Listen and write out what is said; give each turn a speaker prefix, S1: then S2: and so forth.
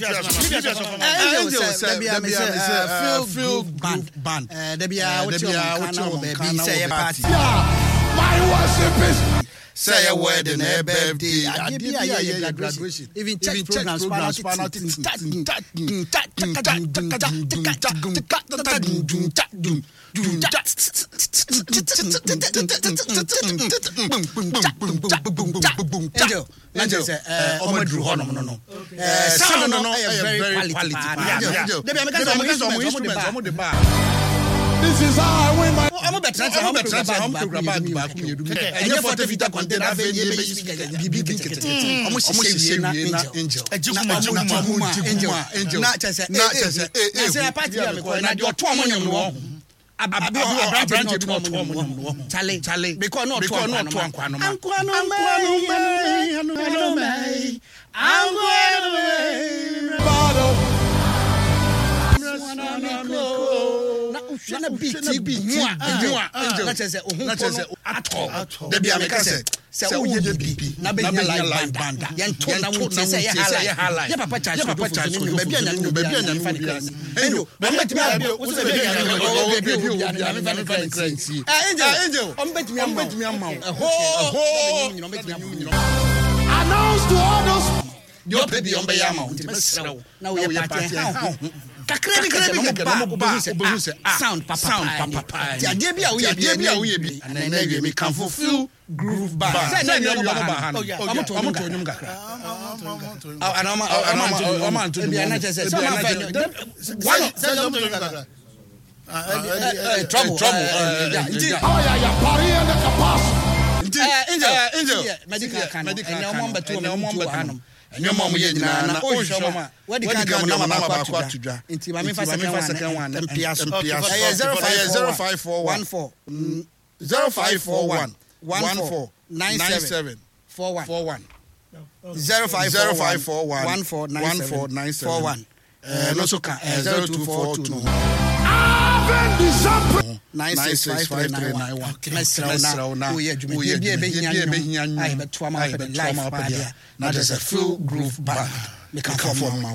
S1: Feel band.
S2: My worship is
S1: say a wedding, a birthday, a graduation, even church programs, Angel, sound very quality.
S2: This is how I win my.
S1: I'm a better Shana beat announce to others your baby on Bayama. Now we are partying. Sound papa. And then we can fulfill groove band. And your mom is na oh shoma where the can go na ba kwa tudwa nti ma me fa second one MPS 0541 0541 1497 41 0541 1497 no so ka 0242 965391 mesra na we behia live to am live na just a full groove band.